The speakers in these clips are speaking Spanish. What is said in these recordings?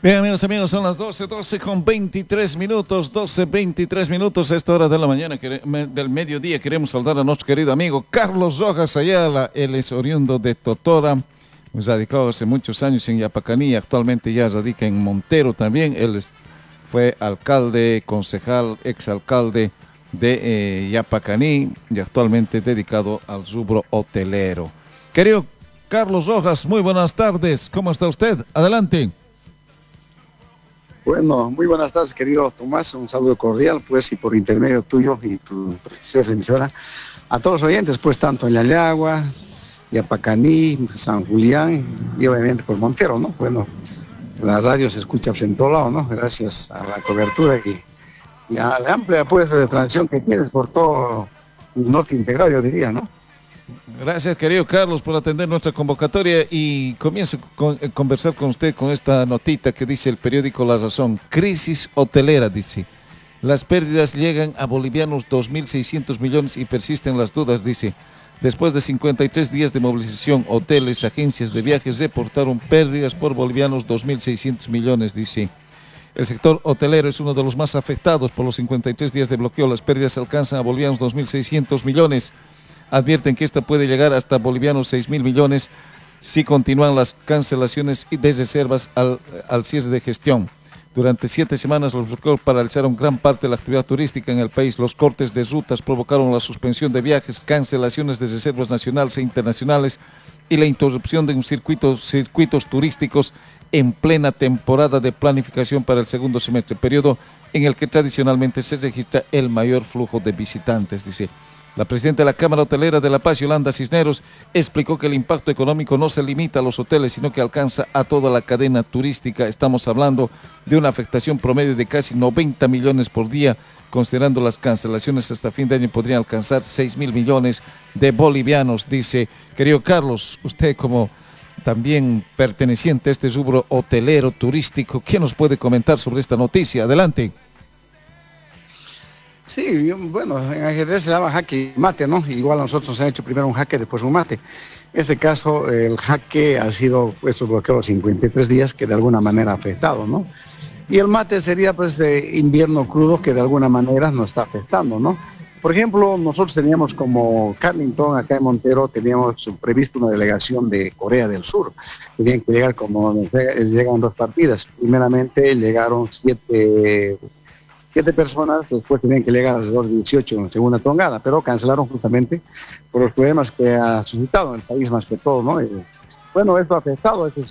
Bien, amigos, son las 12 con 23 minutos, 23 minutos a esta hora de la mañana, del mediodía. Queremos saludar a nuestro querido amigo Carlos Rojas Ayala. Él es oriundo de Totora, radicado hace muchos años en Yapacaní, actualmente ya radica en Montero también. Fue alcalde, concejal, exalcalde de Yapacaní y actualmente dedicado al rubro hotelero. Querido Carlos Rojas, muy buenas tardes, ¿cómo está usted? Adelante. Bueno, muy buenas tardes, querido Tomás, un saludo cordial, pues, y por intermedio tuyo y tu prestigiosa emisora, a todos los oyentes, pues, tanto en Yayagua, Yapacaní, San Julián y obviamente por Montero, ¿no? Bueno, la radio se escucha en todo lado, ¿no? Gracias a la cobertura y a la amplia, pues, de transmisión que tienes por todo el norte integral, yo diría, ¿no? Gracias, querido Carlos, por atender nuestra convocatoria y comienzo a conversar con usted con esta notita que dice el periódico La Razón. Crisis hotelera, dice. Las pérdidas llegan a bolivianos 2.600 millones y persisten las dudas, dice. Después de 53 días de movilización, hoteles, agencias de viajes reportaron pérdidas por bolivianos 2.600 millones, dice. El sector hotelero es uno de los más afectados por los 53 días de bloqueo. Las pérdidas alcanzan a bolivianos 2.600 millones. Advierten que esta puede llegar hasta bolivianos 6.000 millones si continúan las cancelaciones y de reservas al cierre de gestión. Durante 7 semanas los bloqueos paralizaron gran parte de la actividad turística en el país. Los cortes de rutas provocaron la suspensión de viajes, cancelaciones de reservas nacionales e internacionales y la interrupción de circuitos turísticos en plena temporada de planificación para el segundo semestre, periodo en el que tradicionalmente se registra el mayor flujo de visitantes, dice. La presidenta de la Cámara Hotelera de La Paz, Yolanda Cisneros, explicó que el impacto económico no se limita a los hoteles, sino que alcanza a toda la cadena turística. Estamos hablando de una afectación promedio de casi 90 millones por día. Considerando las cancelaciones hasta fin de año, podrían alcanzar 6.000 millones de bolivianos, dice. Querido Carlos, usted como también perteneciente a este rubro hotelero turístico, ¿qué nos puede comentar sobre esta noticia? Adelante. Sí, bueno, en ajedrez se llama jaque y mate, ¿no? Igual nosotros nos han hecho primero un jaque, después un mate. En este caso, el jaque ha sido pues bloqueo los 53 días que de alguna manera ha afectado, ¿no? Y el mate sería pues de invierno crudo que de alguna manera nos está afectando, ¿no? Por ejemplo, nosotros teníamos como Carlington, acá en Montero, teníamos previsto una delegación de Corea del Sur. Tenían que llegar como llegan 2 partidas. Primeramente llegaron 7 personas, después tenían que llegar alrededor de 18 en segunda tongada, pero cancelaron justamente por los problemas que ha suscitado en el país más que todo, ¿no? Bueno, esto ha afectado, estos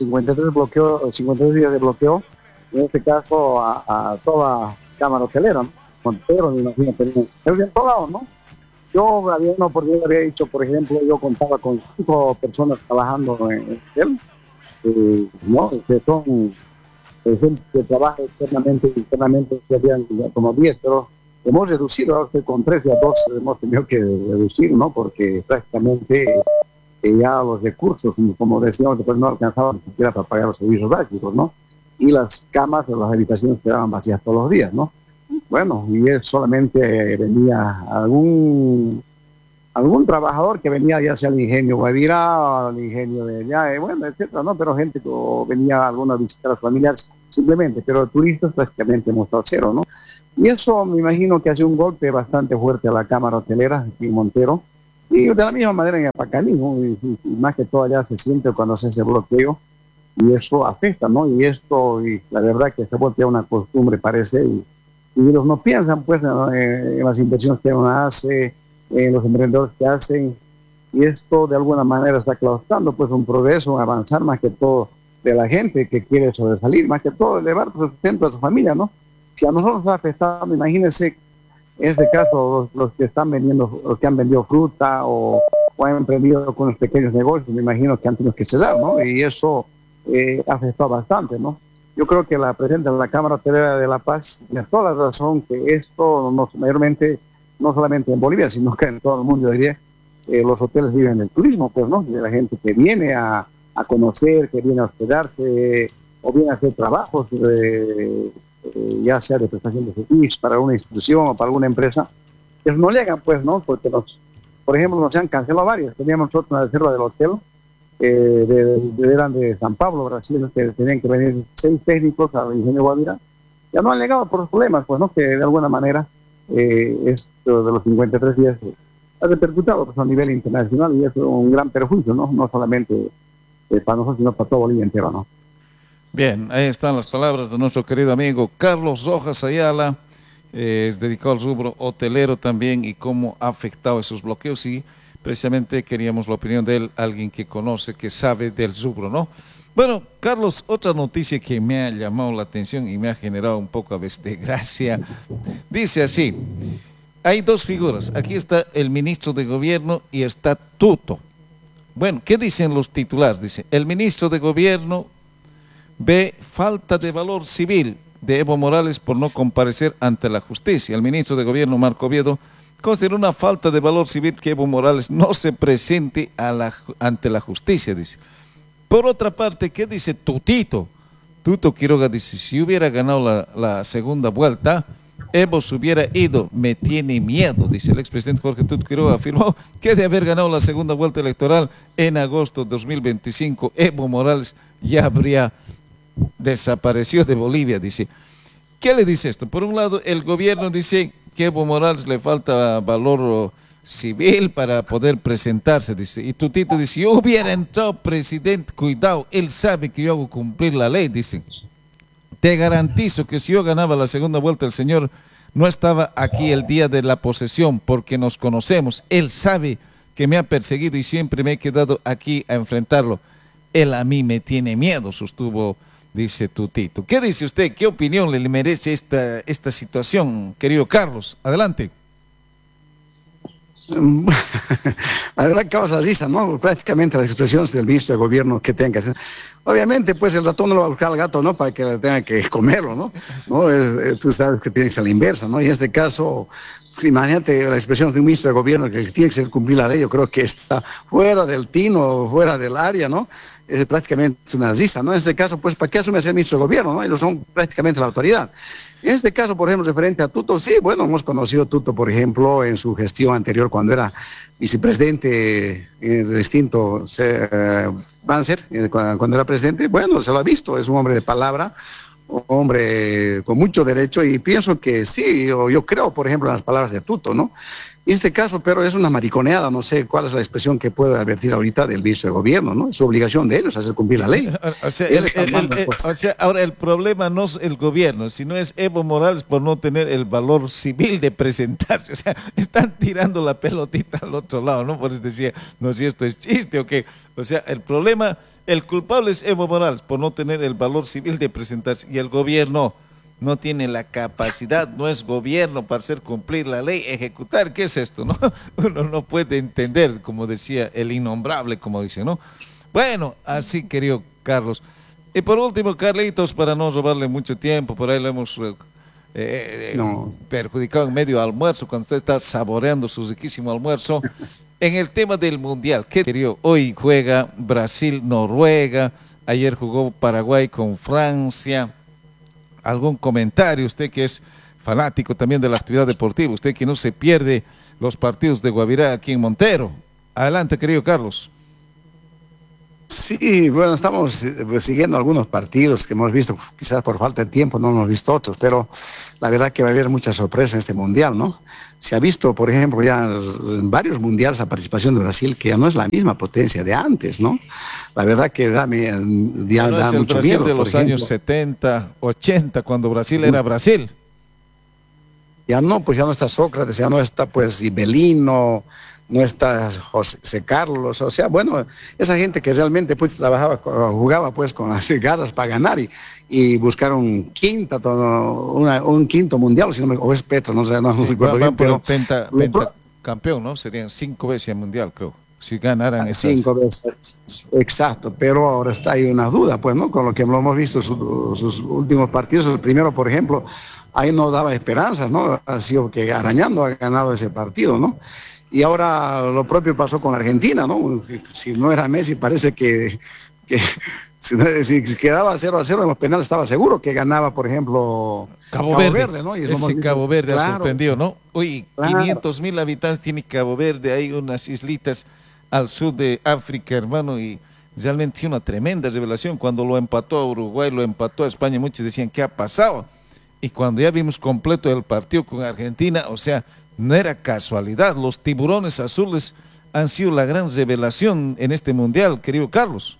53 días de bloqueo, en este caso a toda Cámara Hotelera, ¿no? Montero, me imagino, pero en todo lado, ¿no? Yo había una oportunidad, había dicho, por ejemplo, yo contaba con 5 personas trabajando en él, ¿no? Que son gente que trabaja internamente serían como 10, pero hemos reducido, ahora estoy con 3 y a 2 hemos tenido que reducir, ¿no? Porque prácticamente ya los recursos, como decíamos, después no alcanzaban ni siquiera para pagar los servicios básicos, ¿no? Y las camas de las habitaciones quedaban vacías todos los días, ¿no? Bueno, y es solamente venía algún trabajador que venía, ya sea al ingenio Guavirá, al ingenio de allá, bueno, etcétera, ¿no? Pero gente que venía a alguna visita a los familiares, simplemente, pero turistas prácticamente hemos estado cero, ¿no? Y eso me imagino que hace un golpe bastante fuerte a la Cámara Hotelera aquí en Montero, y de la misma manera en Yapacaní, ¿no? Y más que todo allá se siente cuando hace ese bloqueo, y eso afecta, ¿no? Y esto, y la verdad que se ha vuelto una costumbre, parece, y ellos no piensan, pues, en las inversiones que uno hace, los emprendedores que hacen, y esto de alguna manera está claustrando pues un progreso, un avanzar más que todo de la gente que quiere sobresalir, más que todo elevar su sustento a su familia, ¿no? Si a nosotros nos ha afectado, imagínense en este caso los que están vendiendo, los que han vendido fruta o han emprendido con los pequeños negocios, me imagino que han tenido que ceder, ¿no? Y eso ha afectado bastante, ¿no? Yo creo que la presidenta de la Cámara Hotelera de La Paz tiene toda la razón que esto mayormente no solamente en Bolivia, sino que en todo el mundo, yo diría, los hoteles viven del turismo, pues, ¿no? De la gente que viene a conocer, que viene a hospedarse, o viene a hacer trabajos, ya sea de prestación de servicios para una institución o para alguna empresa, que no llegan, pues, ¿no? Porque por ejemplo, nos han cancelado varios. Teníamos nosotros una reserva del hotel eran de San Pablo, Brasil, que tenían que venir 6 técnicos al Ingenio Guavirá. Ya no han llegado por los problemas, pues, ¿no? Que de alguna manera esto de los 53 días ha repercutido pues, a nivel internacional y es un gran perjuicio, ¿no? No solamente para nosotros, sino para todo Bolivia entero, ¿no? Bien, ahí están las palabras de nuestro querido amigo Carlos Rojas Ayala, es dedicado al rubro hotelero también y cómo ha afectado esos bloqueos y precisamente queríamos la opinión de él, alguien que conoce, que sabe del rubro, ¿no? Bueno, Carlos, otra noticia que me ha llamado la atención y me ha generado un poco a veces de gracia, dice así, hay dos figuras, aquí está el ministro de gobierno y está Tuto. Bueno, ¿qué dicen los titulares? Dice, el ministro de gobierno ve falta de valor civil de Evo Morales por no comparecer ante la justicia. El ministro de gobierno, Marco Oviedo, considera una falta de valor civil que Evo Morales no se presente ante la justicia, dice. Por otra parte, ¿qué dice Tutito? Tuto Quiroga dice, si hubiera ganado la segunda vuelta, Evo se hubiera ido, me tiene miedo, dice el expresidente Jorge Tuto Quiroga, afirmó que de haber ganado la segunda vuelta electoral en agosto de 2025, Evo Morales ya habría desaparecido de Bolivia, dice. ¿Qué le dice esto? Por un lado, el gobierno dice que Evo Morales le falta valor civil para poder presentarse, dice. Y Tutito dice, yo hubiera entrado presidente, cuidado, él sabe que yo hago cumplir la ley, dice. Te garantizo que si yo ganaba la segunda vuelta, el señor no estaba aquí el día de la posesión porque nos conocemos. Él sabe que me ha perseguido y siempre me he quedado aquí a enfrentarlo. Él a mí me tiene miedo, sostuvo, dice Tutito. ¿Qué dice usted? ¿Qué opinión le merece esta situación, querido Carlos? Adelante. La verdad causa risa, ¿no? Prácticamente las expresiones del ministro de gobierno que tenga. Obviamente, pues el ratón no lo va a buscar al gato, ¿no? Para que tenga que comerlo, ¿no? Tú sabes que tiene que ser la inversa, ¿no? Y en este caso, imagínate las expresiones de un ministro de gobierno que tiene que ser cumplir la ley, yo creo que está fuera del tino, fuera del área, ¿no? Es prácticamente una risa, ¿no? En este caso, pues, ¿para qué asume ser ministro de gobierno, no? Ellos son prácticamente la autoridad. En este caso, por ejemplo, referente a Tuto, sí, bueno, hemos conocido a Tuto, por ejemplo, en su gestión anterior cuando era vicepresidente del extinto Banzer, cuando era presidente, bueno, se lo ha visto, es un hombre de palabra, un hombre con mucho derecho y pienso que sí, yo creo, por ejemplo, en las palabras de Tuto, ¿no? En este caso, pero es una mariconeada, no sé cuál es la expresión que puedo advertir ahorita del ministro de gobierno, ¿no? Es su obligación de ellos hacer cumplir la ley. O sea, ahora el problema no es el gobierno, sino es Evo Morales por no tener el valor civil de presentarse. O sea, están tirando la pelotita al otro lado, ¿no? Por eso decía, no sé si esto es chiste o qué. O sea, el problema, el culpable es Evo Morales por no tener el valor civil de presentarse y el gobierno no tiene la capacidad, no es gobierno para hacer cumplir la ley, ejecutar, ¿qué es esto? ¿No? Uno no puede entender, como decía el innombrable, como dice, ¿no? Bueno, así querido Carlos. Y por último, Carlitos, para no robarle mucho tiempo, por ahí lo hemos perjudicado en medio almuerzo, cuando usted está saboreando su riquísimo almuerzo, en el tema del Mundial, ¿qué querido? Hoy juega Brasil-Noruega, ayer jugó Paraguay con Francia. ¿Algún comentario? Usted que es fanático también de la actividad deportiva, usted que no se pierde los partidos de Guavirá aquí en Montero. Adelante, querido Carlos. Sí, bueno, estamos siguiendo algunos partidos que hemos visto, quizás por falta de tiempo no hemos visto otros, pero la verdad que va a haber mucha sorpresa en este Mundial, ¿no? Se ha visto, por ejemplo, ya en varios mundiales la participación de Brasil, que ya no es la misma potencia de antes, ¿no? La verdad que da mucho Brasil miedo. De los años 70, 80, cuando Brasil era Brasil. Ya no, pues ya no está Sócrates, ya no está pues Ibelino, no está José Carlos, o sea, bueno, esa gente que realmente pues jugaba pues con las garras para ganar y buscar un quinto mundial, si no o es Petro, no sé, no recuerdo bien, pero campeón, ¿no? Serían 5 veces el mundial, creo, si ganaran esas. 5 veces, exacto, pero ahora está ahí una duda, pues, ¿no? Con lo que hemos visto sus últimos partidos, el primero, por ejemplo, ahí no daba esperanzas, ¿no? Ha sido que arañando ha ganado ese partido, ¿no? Y ahora lo propio pasó con Argentina, ¿no? Si no era Messi, parece que si quedaba 0-0 en los penales, estaba seguro que ganaba, por ejemplo, Cabo Verde, ¿no? Y ese Cabo Verde claro, ha sorprendido, ¿no? Oye, claro. 500,000 habitantes tiene Cabo Verde, hay unas islitas al sur de África, hermano, y realmente una tremenda revelación. Cuando lo empató a Uruguay, lo empató a España, muchos decían, ¿qué ha pasado? Y cuando ya vimos completo el partido con Argentina, o sea, no era casualidad, los tiburones azules han sido la gran revelación en este mundial, querido Carlos.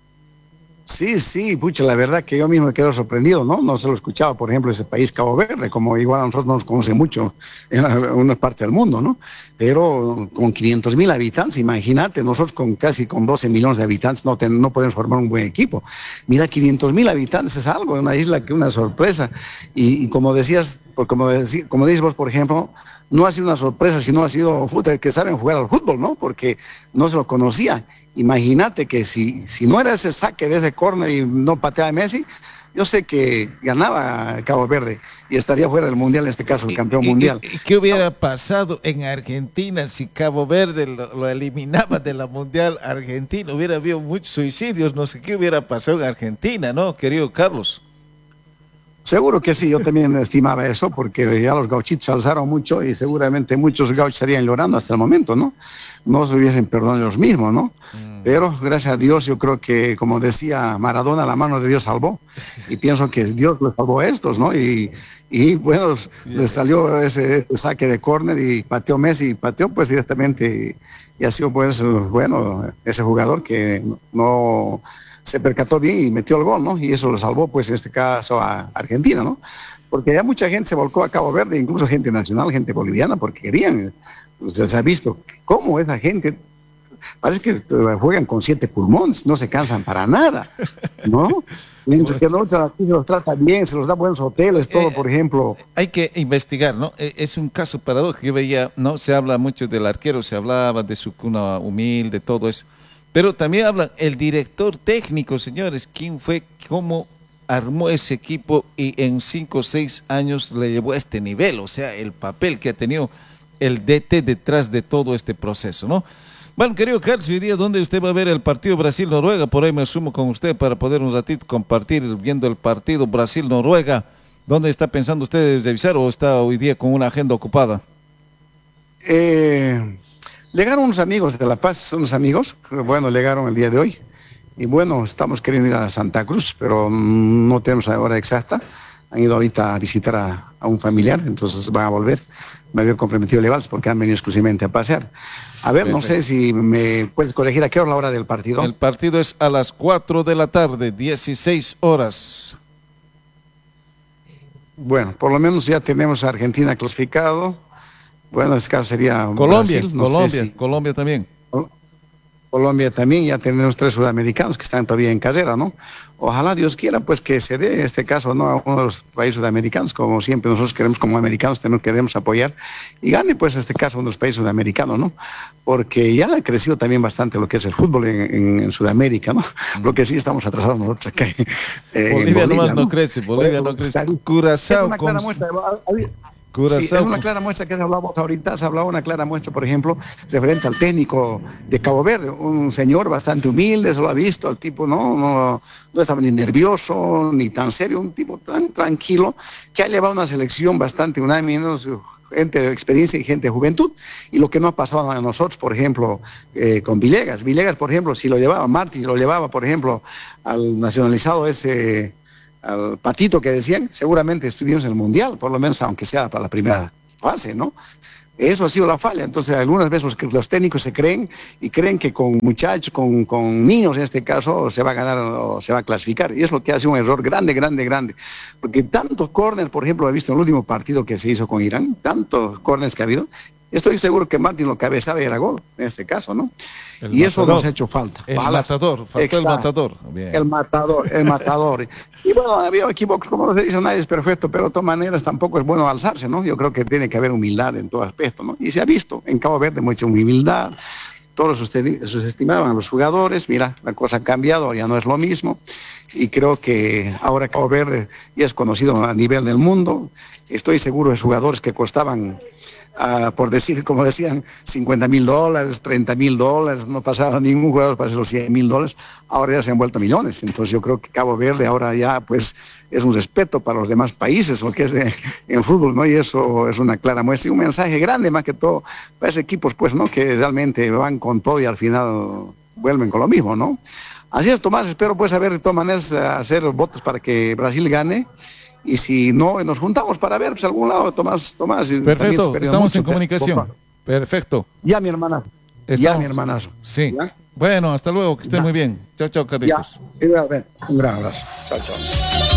Sí, sí, pucha, la verdad que yo mismo me quedo sorprendido, ¿no? No se lo escuchaba, por ejemplo, ese país Cabo Verde, como igual a nosotros no nos conoce mucho en una parte del mundo, ¿no? Pero con 500,000 habitantes, imagínate, nosotros con 12 millones de habitantes no podemos formar un buen equipo. Mira, 500,000 habitantes es algo, una isla que una sorpresa. Y como decías, como dices vos, por ejemplo, no ha sido una sorpresa, sino ha sido que saben jugar al fútbol, ¿no? Porque no se lo conocía. Imagínate que si no era ese saque de ese córner y no pateaba a Messi, yo sé que ganaba Cabo Verde y estaría fuera del Mundial, en este caso el campeón mundial. ¿Qué hubiera pasado en Argentina si Cabo Verde lo eliminaba de la Mundial Argentina? Hubiera habido muchos suicidios, no sé qué hubiera pasado en Argentina, ¿no, querido Carlos? Seguro que sí, yo también estimaba eso, porque ya los gauchitos se alzaron mucho y seguramente muchos gauchos estarían llorando hasta el momento, ¿no? No se hubiesen perdonado ellos mismos, ¿no? Pero gracias a Dios, yo creo que, como decía Maradona, la mano de Dios salvó. Y pienso que Dios los salvó a estos, ¿no? Y bueno, les salió ese saque de córner y pateó Messi, pateó pues directamente. Y ha sido pues, bueno, ese jugador que no se percató bien y metió el gol, ¿no? Y eso lo salvó, pues, en este caso a Argentina, ¿no? Porque ya mucha gente se volcó a Cabo Verde, incluso gente nacional, gente boliviana, porque querían. Se ha visto cómo esa gente, parece que juegan con 7 pulmones, no se cansan para nada, ¿no? Mientras que se los trata bien, se los da buenos hoteles, todo, por ejemplo. Hay que investigar, ¿no? Es un caso paradójico. Yo veía, ¿no? Se habla mucho del arquero, se hablaba de su cuna humilde, todo eso. Pero también hablan el director técnico, señores, quién fue, cómo armó ese equipo y en 5 o 6 años le llevó a este nivel, o sea, el papel que ha tenido el DT detrás de todo este proceso, ¿no? Bueno, querido Carlos, hoy día, ¿dónde usted va a ver el partido Brasil-Noruega? Por ahí me sumo con usted para poder un ratito compartir viendo el partido Brasil-Noruega. ¿Dónde está pensando usted revisar o está hoy día con una agenda ocupada? Llegaron unos amigos de La Paz, unos amigos, bueno, llegaron el día de hoy. Y bueno, estamos queriendo ir a Santa Cruz, pero no tenemos la hora exacta. Han ido ahorita a visitar a un familiar, entonces van a volver. Me había comprometido a llevarlos porque han venido exclusivamente a pasear. A ver, perfecto. No sé si me puedes corregir a qué hora es la hora del partido. El partido es a las 4 de la tarde, 16 horas. Bueno, por lo menos ya tenemos a Argentina clasificado. Bueno, en este caso sería Colombia, Brasil, Colombia también. Colombia también, ya tenemos 3 sudamericanos que están todavía en carrera, ¿no? Ojalá Dios quiera, pues, que se dé este caso, ¿no? A uno de los países sudamericanos, como siempre nosotros queremos, como americanos, queremos apoyar, y gane, pues, este caso, uno de los países sudamericanos, ¿no? Porque ya ha crecido también bastante lo que es el fútbol en Sudamérica, ¿no? Lo que sí estamos atrasados nosotros acá. Bolivia nomás no crece, Bolivia no crece. Curazao con... Sí, es una clara muestra que hablamos ahorita, se hablaba una clara muestra, por ejemplo, referente al técnico de Cabo Verde, un señor bastante humilde, se lo ha visto, al tipo no estaba ni nervioso, ni tan serio, un tipo tan tranquilo, que ha llevado una selección bastante unánime, ¿no? Gente de experiencia y gente de juventud, y lo que no ha pasado a nosotros, por ejemplo, con Villegas, por ejemplo, si lo llevaba Martí, lo llevaba, por ejemplo, al nacionalizado ese... al Patito que decían, seguramente estuvimos en el Mundial, por lo menos aunque sea para la primera fase, ¿no? Eso ha sido la falla. Entonces, algunas veces los técnicos se creen y creen que con muchachos, con niños en este caso, se va a ganar o se va a clasificar. Y es lo que hace un error grande. Porque tantos córneres, por ejemplo, he visto en el último partido que se hizo con Irán, tantos córneres que ha habido. Estoy seguro que Martín lo cabezaba y era gol, en este caso, ¿no? Y eso nos ha hecho falta. El matador, faltó el matador. Bien. El matador. Y bueno, había equívocos, como se dice, nadie es perfecto, pero de todas maneras tampoco es bueno alzarse, ¿no? Yo creo que tiene que haber humildad en todo aspecto, ¿no? Y se ha visto en Cabo Verde mucha humildad, todos subestimaban a los jugadores, mira, la cosa ha cambiado, ya no es lo mismo, y creo que ahora Cabo Verde ya es conocido a nivel del mundo. Estoy seguro de jugadores que costaban... por decir, como decían, $50,000, $30,000, no pasaba ningún jugador para los $100,000, ahora ya se han vuelto millones. Entonces yo creo que Cabo Verde ahora ya pues es un respeto para los demás países, lo que es el fútbol, ¿no? Y eso es una clara muestra y un mensaje grande más que todo para esos equipos, pues, ¿no? Que realmente van con todo y al final vuelven con lo mismo, ¿no? Así es, Tomás, espero pues saber de todas maneras hacer votos para que Brasil gane. Y si no, nos juntamos para ver pues algún lado, Tomás. Perfecto, estamos en comunicación. Perfecto. Ya, mi hermana. Estamos. Ya, mi hermanazo. Sí. ¿Ya? Bueno, hasta luego, que esté muy bien. Chao, chao, Carlitos. Ya. Un gran abrazo. Chao, chao.